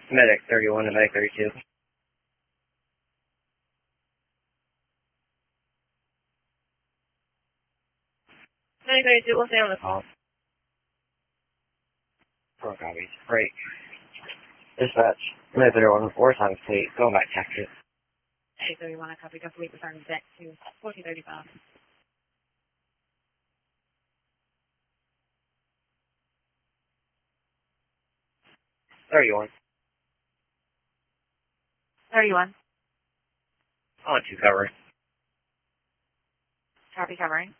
Medic 31 to Medic 32. Medic 32, we'll stay on the call. 4 copies. Break. Dispatch. Medic 31, 4 times fleet. Going back to Texas. Medic 31, I copy. Go fleet returning back to 1435. $31. 31. On 2 covering. Copy covering.